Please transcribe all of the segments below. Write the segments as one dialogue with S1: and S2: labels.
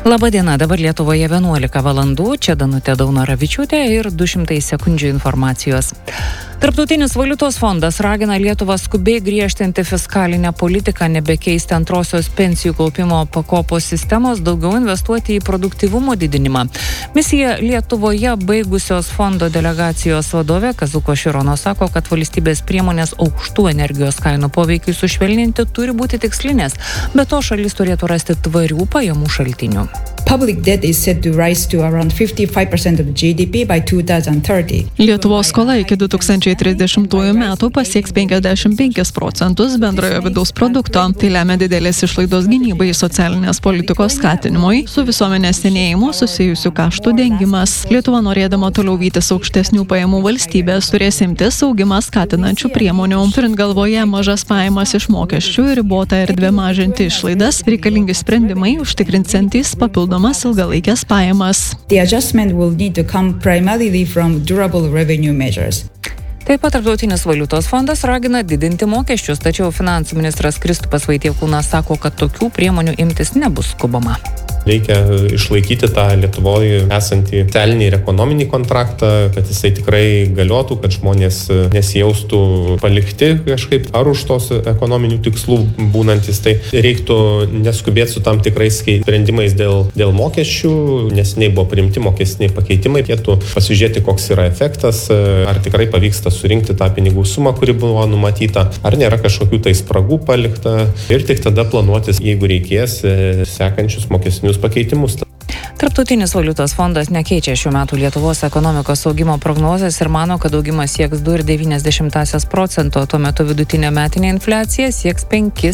S1: Labadiena, dabar Lietuvoje 11 valandų, čia Danutė Daunoravičiūtė ir 200 sekundžių informacijos. Tarptautinis valiutos fondas ragina Lietuvą skubiai griežtinti fiskalinę politiką, nebekeisti antrosios pensijų kaupimo pakopos sistemos, daugiau investuoti į produktyvumo didinimą. Misiją Lietuvoje baigusios fondo delegacijos vadovė Kazuko Širono sako, kad valstybės priemonės aukštų energijos kainų poveikiui sušvelninti turi būti tikslinės, be to šalis turėtų rasti tvarių pajamų šaltinių.
S2: Public debt is set to rise to around 55% of GDP by 2030.
S3: Lietuvos skola iki 2030 metų pasieks 55% bendrojo vidaus produkto. Tai lemia didelės išlaidos gynybai, socialinės politikos skatinimui, su visuomenės senėjimu susijusių kaštų dengimas. Lietuva, norėdama toliau vytis aukštesnių pajamų valstybės, turės imtis augimą skatinančių priemonių. Turint galvoje mažas pajamas iš mokesčių ir ribotą erdvę mažinti išlaidas, reikalingi sprendimai užtikrinsiantys papildomas ilgalaikės pajamas.
S2: The adjustment will need to come primarily from durable revenue measures.
S1: Taip pat Tarptautinis valiutos fondas ragina didinti mokesčius, tačiau finansų ministras Kristupas Vaitiekūnas sako, kad tokių priemonių imtis nebus skubama.
S4: Reikia išlaikyti tą Lietuvoje esantį socialinį ir ekonominį kontraktą, kad jisai tikrai galiotų, kad žmonės nesijaustų palikti kažkaip ar už tos ekonominių tikslų būnantis. Tai reiktų neskubėti su tam tikrais sprendimais dėl mokesčių, neseniai buvo priimti mokestiniai pakeitimai, reikėtų pasižiūrėti, koks yra efektas, ar tikrai pavyksta surinkti tą pinigų sumą, kuri buvo numatyta, ar nėra kažkokių tai spragų palikta ir tik tada planuotis, jeigu reikės, sekančius mokestinius pakeitimus.
S1: Tarptautinis valiutos fondas nekeičia šių metų Lietuvos ekonomikos augimo prognozės ir mano, kad augimas sieks 2,9%, tuo metu vidutinė metinė infliacija sieks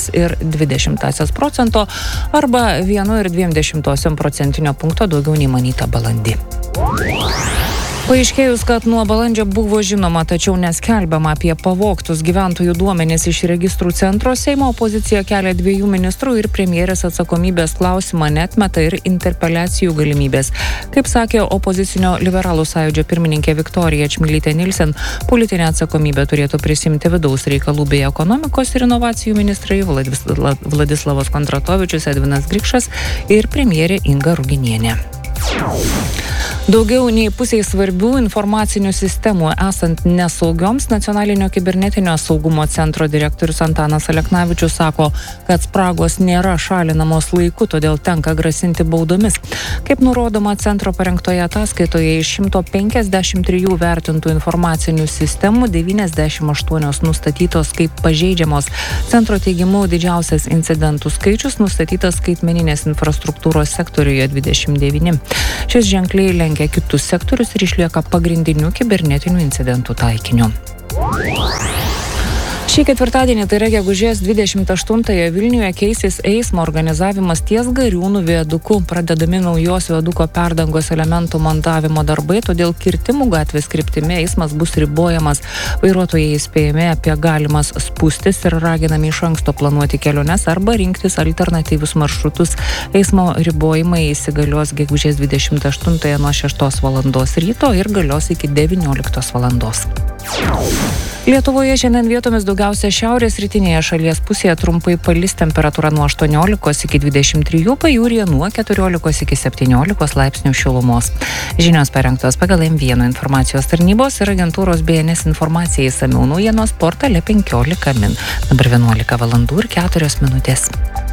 S1: 5,2% arba 1,2 procentinio punkto daugiau nei manyta balandį. Paaiškėjus, kad nuo balandžio buvo žinoma, tačiau neskelbiama apie pavogtus gyventojų duomenis iš registrų centro, Seimo opozicija kelia 2 ministrų ir premjerės atsakomybės klausimą, neatmeta ir interpeliacijų galimybės. Kaip sakė opozicinio liberalų sąjūdžio pirmininkė Viktorija Čmilytė Nilsen, politinę atsakomybę turėtų prisimti vidaus reikalų bei ekonomikos ir inovacijų ministrai Vladislavas Kondratovičius, Edvinas Grikšas ir premjerė Inga Ruginienė. Daugiau nei pusiai svarbių informacinių sistemų esant nesaugioms, Nacionalinio kibernetinio saugumo centro direktorius Antanas Aleknavičius sako, kad spragos nėra šalinamos laiku, todėl tenka grasinti baudomis. Kaip nurodoma centro parengtoje ataskaitoje, iš 153 vertintų informacinių sistemų 98 nustatytos kaip pažeidžiamos. Centro teigimu didžiausias incidentų skaičius nustatytas skaitmeninės infrastruktūros sektoriuje 29. Šis ženkliai lenkia kitus sektorius ir išlieka pagrindiniu kibernetinių incidentų taikiniu. Šį ketvirtadienį, tai yra gegužės 28-ąją Vilniuje, keisis eismo organizavimas ties Gariūnų viaduku. Pradedami naujos viaduko perdangos elementų montavimo darbai, todėl kirtimų gatvės kryptimi eismas bus ribojamas. Vairuotojai įspėjami apie galimas spūstis ir raginami iš anksto planuoti keliones arba rinktis alternatyvius maršrutus. Eismo ribojimai įsigalios gegužės 28-ąją nuo 6 valandos ryto ir galios iki 19 valandos. Lietuvoje šiandien vietomis daugiausia šiaurės rytinėje šalies pusėje trumpai palis, temperatūra nuo 18 iki 23, pajūryje nuo 14 iki 17 laipsnių šilumos. Žinios parengtos pagal M1 informacijos tarnybos ir agentūros BNS informacijai, išsamiau naujienos portale 15 min. Dabar 11 valandų ir 4 minutės.